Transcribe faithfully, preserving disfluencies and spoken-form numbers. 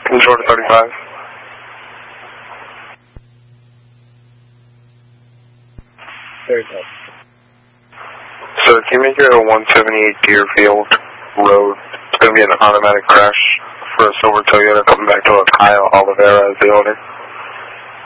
Jordan thirty-five. thirty-five. So can you make it a one seventy-eight Deerfield Road? It's going to be an automatic crash for a silver Toyota coming back to Ohio, Oliveira as the owner.